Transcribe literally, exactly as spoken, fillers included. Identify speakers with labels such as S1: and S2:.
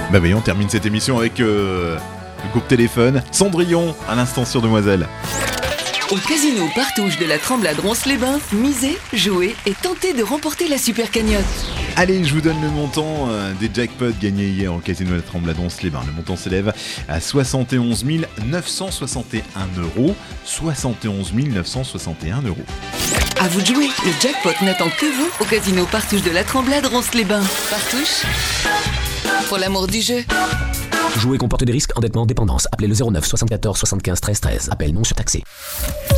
S1: Bah voyons, on termine cette émission avec euh, le groupe Téléphone. Cendrillon, à l'instant sur Demoiselle.
S2: Au casino Partouche de la Tremblade Ronces-les-Bains, misez, jouez et tentez de remporter la super cagnotte.
S1: Allez, je vous donne le montant euh, des jackpots gagnés hier au casino de la Tremblade Ronces-les-Bains. Le montant s'élève à soixante et onze mille neuf cent soixante et un euros. soixante et onze mille neuf cent soixante et un euros.
S2: À vous de jouer, le jackpot n'attend que vous au casino Partouche de la Tremblade Ronces-les-Bains. Partouche, pour l'amour du jeu.
S3: Jouer comporte des risques, endettement, dépendance. Appelez le zéro neuf soixante-quatorze soixante-quinze treize treize. Appel non surtaxé.